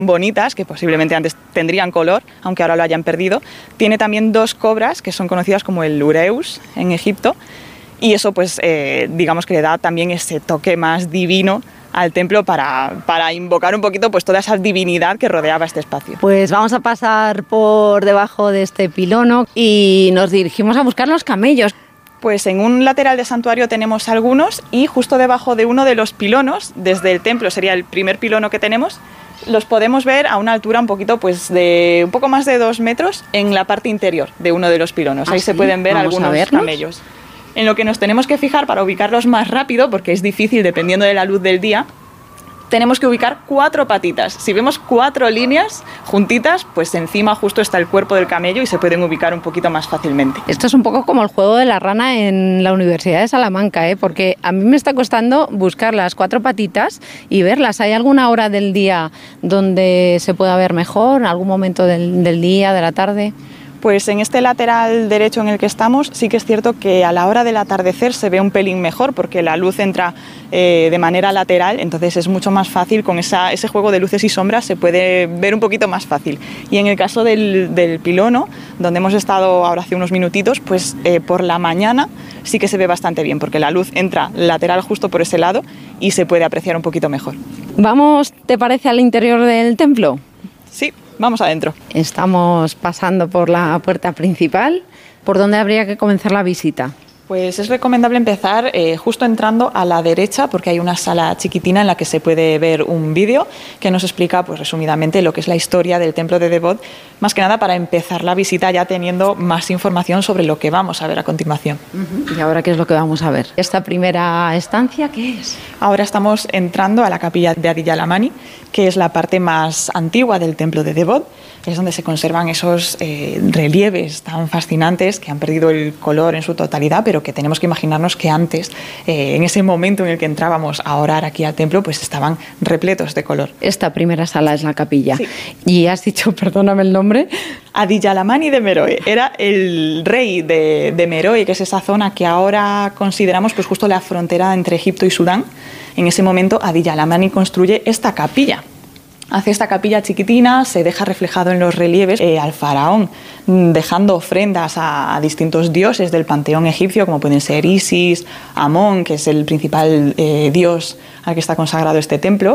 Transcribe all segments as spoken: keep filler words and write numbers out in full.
bonitas, que posiblemente antes tendrían color, aunque ahora lo hayan perdido. Tiene también dos cobras, que son conocidas como el ureus en Egipto, y eso pues eh, digamos que le da también ese toque más divino al templo para, para invocar un poquito pues toda esa divinidad que rodeaba este espacio. Pues vamos a pasar por debajo de este pilono y nos dirigimos a buscar los camellos. Pues en un lateral del santuario tenemos algunos y justo debajo de uno de los pilonos, desde el templo sería el primer pilono que tenemos, los podemos ver a una altura un poquito pues de un poco más de dos metros en la parte interior de uno de los pilonos. ¿Ah, Ahí sí? se pueden ver Vamos algunos camellos. En lo que nos tenemos que fijar para ubicarlos más rápido, porque es difícil dependiendo de la luz del día, tenemos que ubicar cuatro patitas. Si vemos cuatro líneas juntitas, pues encima justo está el cuerpo del camello y se pueden ubicar un poquito más fácilmente. Esto es un poco como el juego de la rana en la Universidad de Salamanca, ¿eh? Porque a mí me está costando buscar las cuatro patitas y verlas. ¿Hay alguna hora del día donde se pueda ver mejor? ¿Algún momento del, del día, de la tarde? Pues en este lateral derecho en el que estamos sí que es cierto que a la hora del atardecer se ve un pelín mejor porque la luz entra eh, de manera lateral, entonces es mucho más fácil, con esa, ese juego de luces y sombras se puede ver un poquito más fácil. Y en el caso del, del pilono, donde hemos estado ahora hace unos minutitos, pues eh, por la mañana sí que se ve bastante bien porque la luz entra lateral justo por ese lado y se puede apreciar un poquito mejor. Vamos, ¿te parece, al interior del templo? Sí. Vamos adentro. Estamos pasando por la puerta principal. ¿Por dónde habría que comenzar la visita? Pues es recomendable empezar eh, justo entrando a la derecha porque hay una sala chiquitina en la que se puede ver un vídeo que nos explica pues resumidamente lo que es la historia del templo de Devot, más que nada para empezar la visita ya teniendo más información sobre lo que vamos a ver a continuación. Uh-huh. ¿Y ahora qué es lo que vamos a ver? ¿Esta primera estancia qué es? Ahora estamos entrando a la capilla de Adi Yalamani, que es la parte más antigua del templo de Devot. Es donde se conservan esos eh, relieves tan fascinantes que han perdido el color en su totalidad, pero que tenemos que imaginarnos que antes, eh, en ese momento en el que entrábamos a orar aquí al templo, pues estaban repletos de color. Esta primera sala es la capilla. Sí. Y has dicho, perdóname el nombre. Adi Yalamani de Meroe. Era el rey de, de Meroe, que es esa zona que ahora consideramos pues justo la frontera entre Egipto y Sudán. En ese momento Adi Yalamani construye esta capilla. Hace esta capilla chiquitina, se deja reflejado en los relieves eh, al faraón, dejando ofrendas a, a distintos dioses del panteón egipcio, como pueden ser Isis, Amón, que es el principal eh, dios al que está consagrado este templo.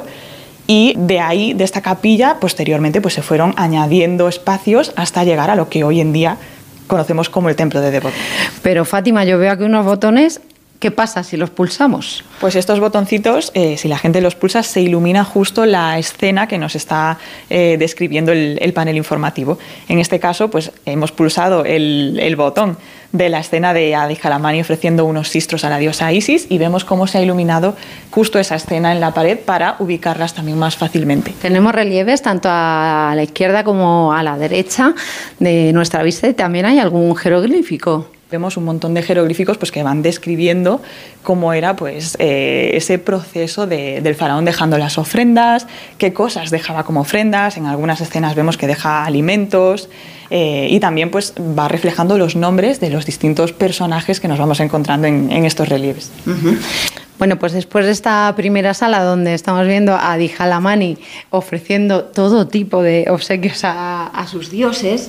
Y de ahí, de esta capilla, posteriormente pues se fueron añadiendo espacios hasta llegar a lo que hoy en día conocemos como el templo de Devot. Pero Fátima, yo veo aquí unos botones. ¿Qué pasa si los pulsamos? Pues estos botoncitos, eh, si la gente los pulsa, se ilumina justo la escena que nos está eh, describiendo el, el panel informativo. En este caso, pues hemos pulsado el, el botón de la escena de Adi Yalamani ofreciendo unos sistros a la diosa Isis y vemos cómo se ha iluminado justo esa escena en la pared para ubicarlas también más fácilmente. Tenemos relieves tanto a la izquierda como a la derecha de nuestra vista y también hay algún jeroglífico. Vemos un montón de jeroglíficos pues, que van describiendo cómo era pues, eh, ese proceso de, del faraón dejando las ofrendas, qué cosas dejaba como ofrendas. En algunas escenas vemos que deja alimentos eh, y también pues, va reflejando los nombres de los distintos personajes que nos vamos encontrando en, en estos relieves. Uh-huh. Bueno, pues después de esta primera sala donde estamos viendo a Adi Yalamani ofreciendo todo tipo de obsequios a, a sus dioses,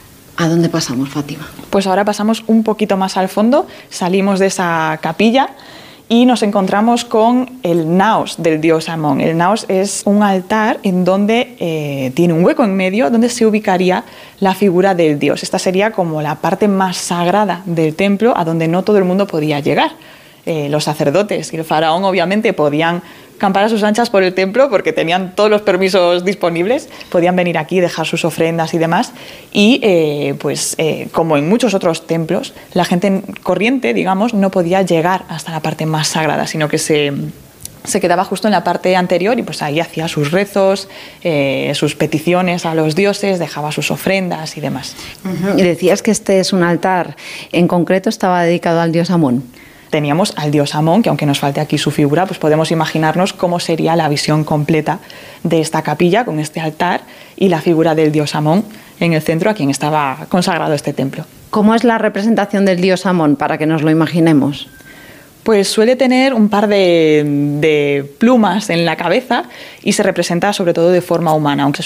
¿a dónde pasamos, Fátima? Pues ahora pasamos un poquito más al fondo, salimos de esa capilla y nos encontramos con el naos del dios Amón. El naos es un altar en donde eh, tiene un hueco en medio donde se ubicaría la figura del dios. Esta sería como la parte más sagrada del templo a donde no todo el mundo podía llegar. Eh, los sacerdotes y el faraón obviamente podían campar a sus anchas por el templo porque tenían todos los permisos disponibles, podían venir aquí, dejar sus ofrendas y demás, y eh, pues eh, como en muchos otros templos, la gente corriente, digamos, no podía llegar hasta la parte más sagrada, sino que se, se quedaba justo en la parte anterior y pues ahí hacía sus rezos, eh, sus peticiones a los dioses, dejaba sus ofrendas y demás. Uh-huh. Y decías que este es un altar, en concreto estaba dedicado al dios Amón. Teníamos al dios Amón, que aunque nos falte aquí su figura, pues podemos imaginarnos cómo sería la visión completa de esta capilla con este altar y la figura del dios Amón en el centro a quien estaba consagrado este templo. ¿Cómo es la representación del dios Amón, para que nos lo imaginemos? Pues suele tener un par de, de plumas en la cabeza y se representa sobre todo de forma humana, aunque